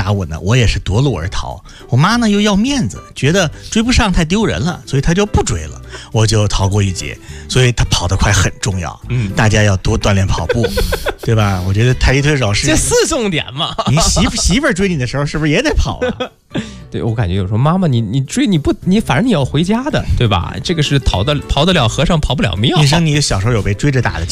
打我呢，我也是夺路而逃。我妈呢又要面子，觉得追不上太丢人了，所以她就不追了，我就逃过一劫。所以她跑得快很重要，大家要多锻炼跑步，对吧？我觉得太极推手是这4重点嘛。 你媳妇儿追你的时候，是不是也得跑啊？ 对，我感觉有时候妈妈你追你反正你要回家的，对吧？这个是逃得了和尚跑不了庙。 你说你小时候有被追着打的